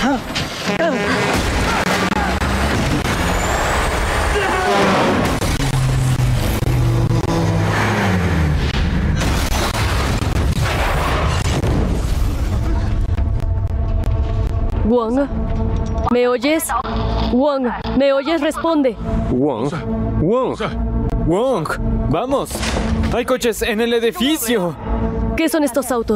Wong, ¿me oyes? Wong, ¿me oyes? Responde. Wong. Wong. Vamos. Hay coches en el edificio. ¿Qué son estos autos?